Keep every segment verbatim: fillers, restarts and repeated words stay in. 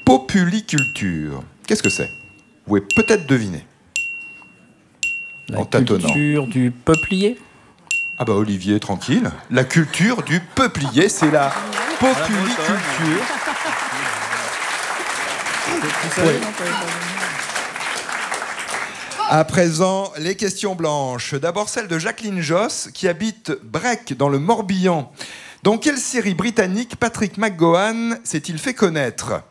Populiculture. Qu'est-ce que c'est? Vous pouvez peut-être deviner. La En tâtonnant. culture du peuplier. Ah bah Olivier, tranquille. La culture du peuplier, c'est la populiculture. Oui. À présent, les questions blanches. D'abord celle de Jacqueline Josse, qui habite Brec, dans le Morbihan. Dans quelle série britannique Patrick McGowan s'est-il fait connaître?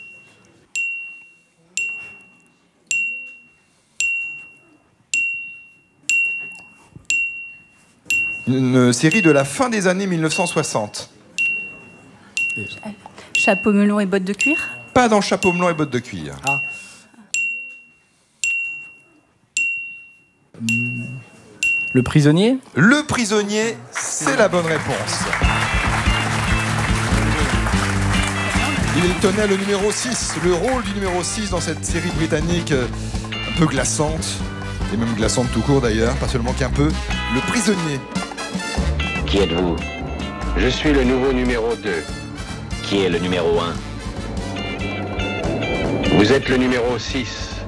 Une série de la fin des années mille neuf cent soixante. Chapeau melon et bottes de cuir. Pas dans Chapeau melon et bottes de cuir. Ah. Le prisonnier. Le prisonnier, c'est la bonne réponse. Il tenait le numéro six, le rôle du numéro six dans cette série britannique euh, un peu glaçante, et même glaçante tout court d'ailleurs, pas seulement qu'un peu. Le prisonnier. Qui êtes-vous? Je suis le nouveau numéro deux. Qui est le numéro un? Vous êtes le numéro six.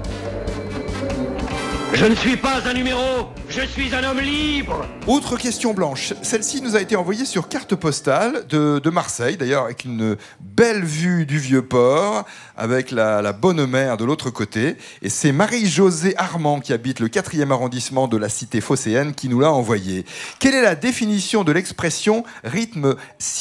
Je ne suis pas un numéro, je suis un homme libre. Autre question blanche. Celle-ci nous a été envoyée sur carte postale de, de Marseille, d'ailleurs avec une belle vue du Vieux-Port, avec la, la bonne mère de l'autre côté. Et c'est Marie-Josée Armand, qui habite le quatrième arrondissement de la cité phocéenne, qui nous l'a envoyée. Quelle est la définition de l'expression rythme